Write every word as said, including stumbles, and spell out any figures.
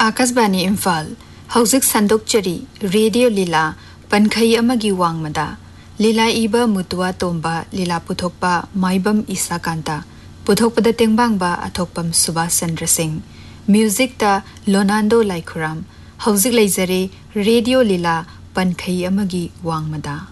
Akashvani Imphal हौजिक संदोकचरी radio लीला पनखई अमगी वांगमदा लीला इबा मुतुआ तोंबा लीला पुथोकपा माइबम ईसा Kanta पुथोकपदा तेंगबांगबा अथोकपम Subhash Chandra Singh music ता लोनांदो लाइखुराम हौजिक लेजरे radio लीला पनखई अमगी वांगमदा।